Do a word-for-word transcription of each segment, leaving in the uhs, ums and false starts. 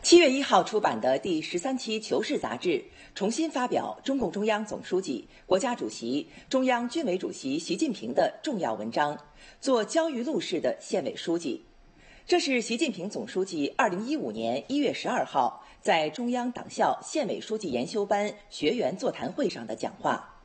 七月一号出版的第十三期《求是》杂志重新发表中共中央总书记、国家主席、中央军委主席习近平的重要文章，做焦裕禄式的县委书记。这是习近平总书记二零一五年一月十二号在中央党校县委书记研修班学员座谈会上的讲话。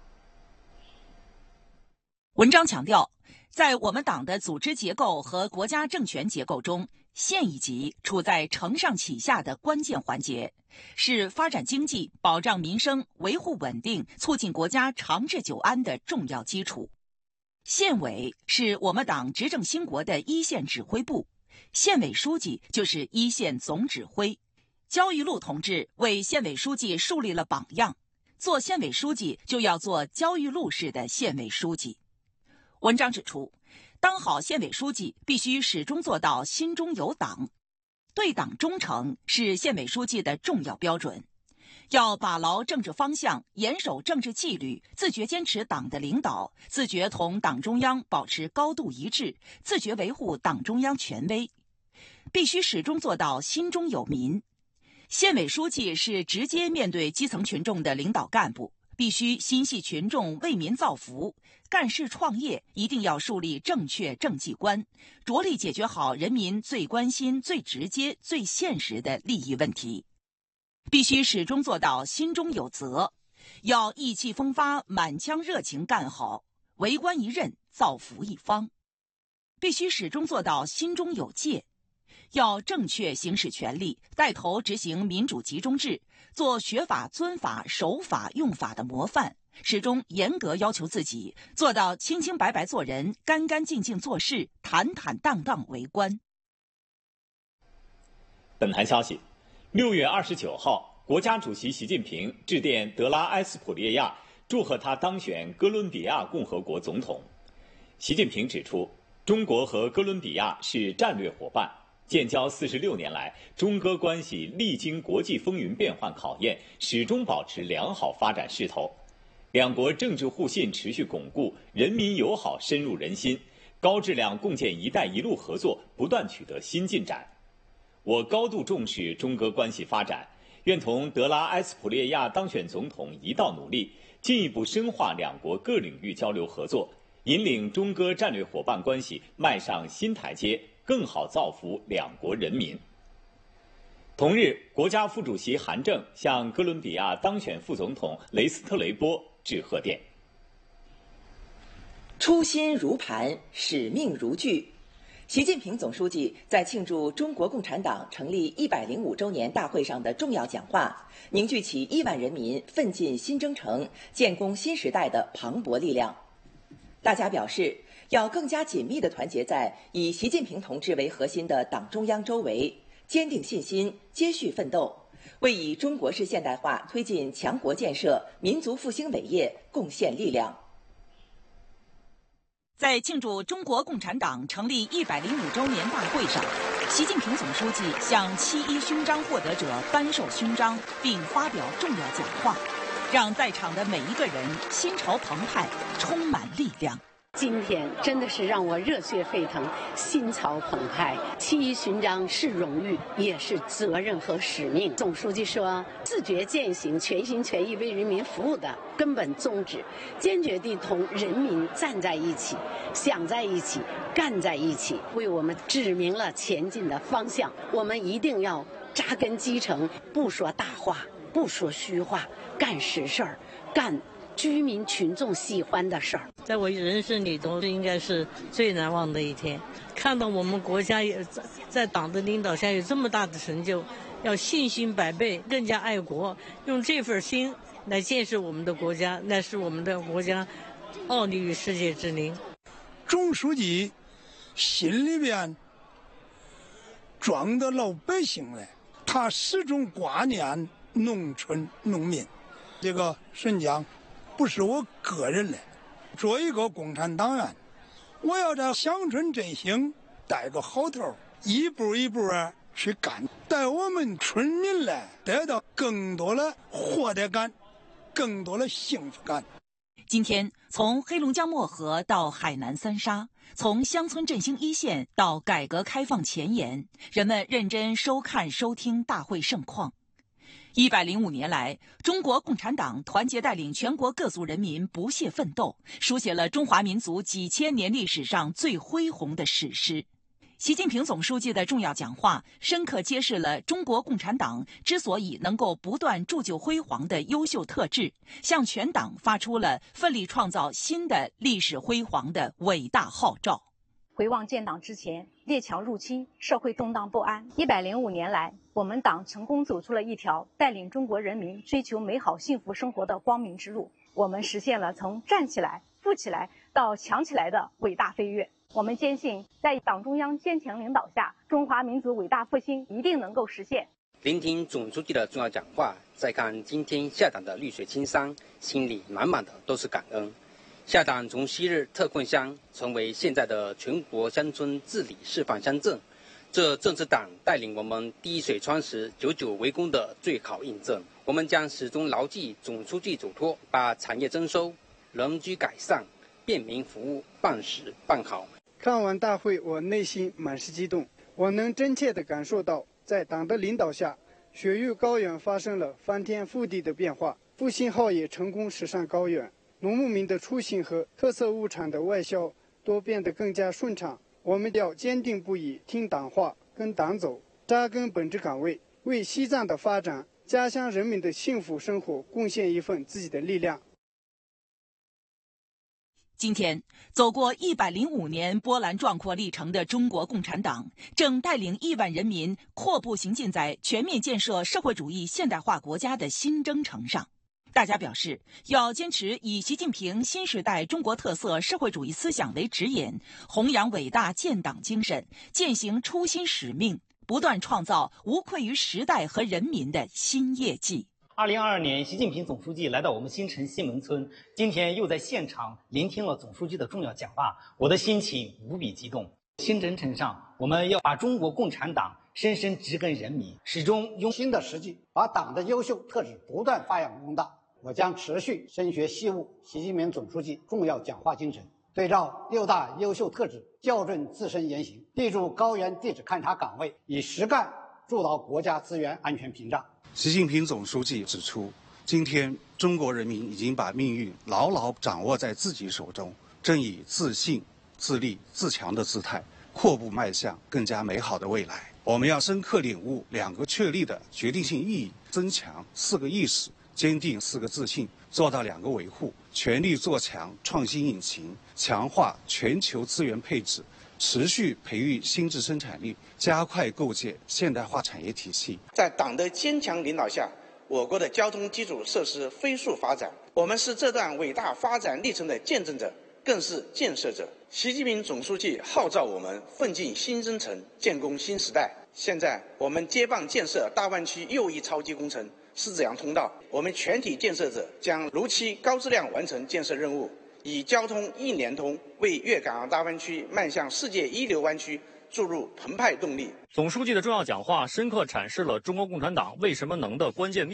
文章强调，在我们党的组织结构和国家政权结构中，县一级处在承上启下的关键环节，是发展经济、保障民生、维护稳定、促进国家长治久安的重要基础。县委是我们党执政兴国的一线指挥部，县委书记就是一线总指挥。焦裕禄同志为县委书记树立了榜样，做县委书记就要做焦裕禄式的县委书记。文章指出，当好县委书记必须始终做到心中有党，对党忠诚是县委书记的重要标准。要把牢政治方向，严守政治纪律，自觉坚持党的领导，自觉同党中央保持高度一致，自觉维护党中央权威。必须始终做到心中有民。县委书记是直接面对基层群众的领导干部，必须心系群众，为民造福。干事创业一定要树立正确政绩观，着力解决好人民最关心、最直接、最现实的利益问题。必须始终做到心中有责，要意气风发、满腔热情干好，为官一任，造福一方。必须始终做到心中有戒，要正确行使权力，带头执行民主集中制，做学法、尊法、守法、用法的模范，始终严格要求自己，做到清清白白做人，干干净净做事，坦坦荡荡为官。 本台消息，六月二十九号，国家主席习近平致电德拉埃斯普列亚，祝贺他当选哥伦比亚共和国总统。习近平指出，中国和哥伦比亚是战略伙伴，建交四十六年来，中哥关系历经国际风云变幻考验，始终保持良好发展势头。两国政治互信持续巩固，人民友好深入人心，高质量共建“一带一路”合作不断取得新进展。我高度重视中哥关系发展，愿同德拉埃斯普列亚当选总统一道努力，进一步深化两国各领域交流合作，引领中哥战略伙伴关系迈上新台阶，更好造福两国人民。同日，国家副主席韩正向哥伦比亚当选副总统雷斯特雷波致贺电。 初心如磐，使命如炬。习近平总书记在庆祝中国共产党成立一百零五周年大会上的重要讲话，凝聚起亿万人民奋进新征程、建功新时代的磅礴力量。大家表示，要更加紧密地团结在以习近平同志为核心的党中央周围，坚定信心，接续奋斗，为以中国式现代化推进强国建设、民族复兴伟业贡献力量。 在庆祝中国共产党成立一百零五周年大会上，习近平总书记向七一勋章获得者颁授勋章，并发表重要讲话，让在场的每一个人心潮澎湃，充满力量。 今天真的是让我热血沸腾，心潮澎湃。七一勋章是荣誉，也是责任和使命。总书记说，自觉践行全心全意为人民服务的根本宗旨，坚决地同人民站在一起，想在一起，干在一起，为我们指明了前进的方向。我们一定要扎根基层，不说大话，不说虚话，干实事儿，干居民群众喜欢的事儿。 在我人生里头，这应该是最难忘的一天。看到我们国家也在在党的领导下有这么大的成就，要信心百倍，更加爱国，用这份心来建设我们的国家，那是我们的国家傲立于世界之林。 总书记心里边装的老百姓嘞，他始终挂念农村农民。这个沈江不是我个人的，作为一个共产党员，我要在乡村振兴带个好头，一步一步啊去干，带我们村民来得到更多的获得感，更多的幸福感。 今天，从黑龙江漠河到海南三沙，从乡村振兴一线到改革开放前沿，人们认真收看收听大会盛况。一百零五年来，中国共产党团结带领全国各族人民不懈奋斗，书写了中华民族几千年历史上最恢宏的史诗。习近平总书记的重要讲话，深刻揭示了中国共产党之所以能够不断铸就辉煌的优秀特质，向全党发出了奋力创造新的历史辉煌的伟大号召。 回望建党之前，列强入侵，社会动荡不安。一百零五年来，我们党成功走出了一条带领中国人民追求美好幸福生活的光明之路。我们实现了从站起来、富起来到强起来的伟大飞跃。我们坚信，在党中央坚强领导下，中华民族伟大复兴一定能够实现。 聆听总书记的重要讲话，再看今天下党的绿水青山，心里满满的都是感恩。下党从昔日特困乡成为现在的全国乡村治理示范乡镇，这正是党带领我们滴水穿石、久久为功的最好印证。我们将始终牢记总书记嘱托，把产业增收、人居改善、便民服务办实办好。 看完大会，我内心满是激动。我能真切地感受到，在党的领导下，雪域高原发生了翻天覆地的变化，复兴号也成功驶上高原，农牧民的出行和特色物产的外销都变得更加顺畅。我们要坚定不移听党话，跟党走，扎根本职岗位，为西藏的发展、家乡人民的幸福生活贡献一份自己的力量。 今天，走过一百零五年波澜壮阔历程的中国共产党，正带领亿万人民阔步行进在全面建设社会主义现代化国家的新征程上。大家表示，要坚持以习近平新时代中国特色社会主义思想为指引，弘扬伟大建党精神，践行初心使命，不断创造无愧于时代和人民的新业绩。 二零二二年，习近平总书记来到我们新城西门村，今天又在现场聆听了总书记的重要讲话，我的心情无比激动。新征程上，我们要把中国共产党深深植根人民，始终用新的实际，把党的优秀特质不断发扬光大。我将持续深学习悟习近平总书记重要讲话精神，对照六大优秀特质，校正自身言行，立住高原地质勘察岗位，以实干筑牢国家资源安全屏障。 习近平总书记指出，今天中国人民已经把命运牢牢掌握在自己手中，正以自信、自立、自强的姿态，阔步迈向更加美好的未来。我们要深刻领悟两个确立的决定性意义，增强四个意识，坚定四个自信，做到两个维护，全力做强创新引擎，强化全球资源配置，持续培育新质生产力，加快构建现代化产业体系。 在党的坚强领导下，我国的交通基础设施飞速发展，我们是这段伟大发展历程的见证者，更是建设者。习近平总书记号召我们奋进新征程，建功新时代。现在我们接棒建设大湾区又一超级工程狮子洋通道，我们全体建设者将如期高质量完成建设任务，以交通一联通为粤港澳大湾区迈向世界一流湾区注入澎湃动力。 总书记的重要讲话深刻阐释了中国共产党为什么能的关键